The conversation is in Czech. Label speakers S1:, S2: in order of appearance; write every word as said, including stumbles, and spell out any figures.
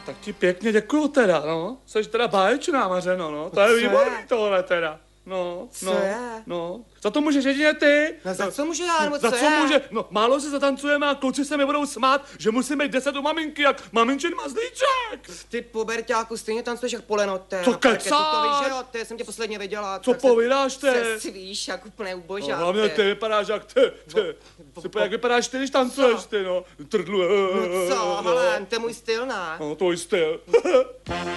S1: Tak ti pěkně děkuju teda, no. Seš teda báječná, Mařeno, no. To je výborný tohle teda. No,
S2: Co
S1: no,
S2: je?
S1: no. Za to můžeš jedině ty.
S2: No za co můžu já, nebo
S1: Za
S2: co
S1: co
S2: já?
S1: může? No, málo si zatancujeme a kluci se mi budou smát, že musím být deset u maminky, jak maminčin mazlíček.
S2: Ty puberťáku stejně tancuješ jak polenote.
S1: Co
S2: na parketu,
S1: kecáš?
S2: To víš, že jo, ty jsem tě posledně viděla.
S1: Co
S2: tak se-
S1: povídáš, ty?
S2: Se svíš jak úplně ubožák.
S1: No, hlavně ty vypadáš jak ty, ty. Ty, jak vypadáš ty, když tancuješ, ty, no. Trdlu.
S2: No co, hele, to je můj styl, ne?
S1: No, tvůj styl.